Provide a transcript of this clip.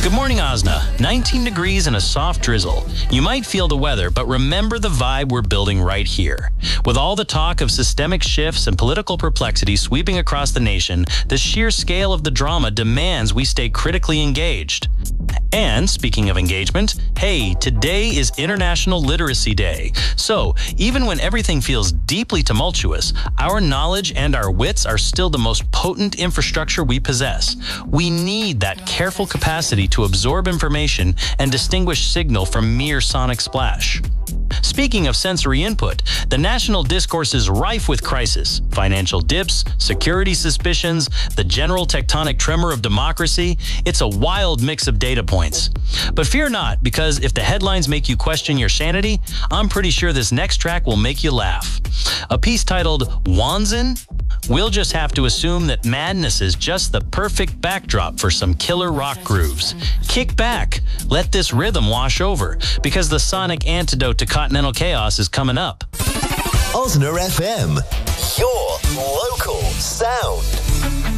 Good morning, Osna. 19 degrees and a soft drizzle. You might feel the weather, but remember the vibe we're building right here. With all the talk of systemic shifts and political perplexity sweeping across the nation, the sheer scale of the drama demands we stay critically engaged. And speaking of engagement, hey, today is International Literacy Day. So, even when everything feels deeply tumultuous, our knowledge and our wits are still the most potent infrastructure we possess. We need that careful capacity to absorb information and distinguish signal from mere sonic splash. Speaking of sensory input, the national discourse is rife with crisis, financial dips, security suspicions, the general tectonic tremor of democracy. It's a wild mix of data points. But fear not, because if the headlines make you question your sanity, I'm pretty sure this next track will make you laugh. A piece titled Wanzin? We'll just have to assume that madness is just the perfect backdrop for some killer rock grooves. Kick back, let this rhythm wash over, because the sonic antidote to continental chaos is coming up. Osna FM, your local sound.